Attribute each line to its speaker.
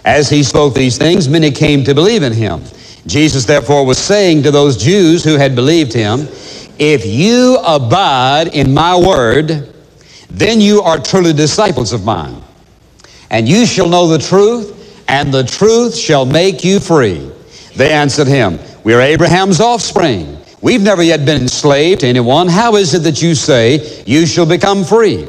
Speaker 1: As he spoke these things, many came to believe in him. Jesus therefore was saying to those Jews who had believed him, if you abide in my word, then you are truly disciples of mine. And you shall know the truth, and the truth shall make you free. They answered him, we are Abraham's offspring. We've never yet been enslaved to anyone. How is it that you say you shall become free?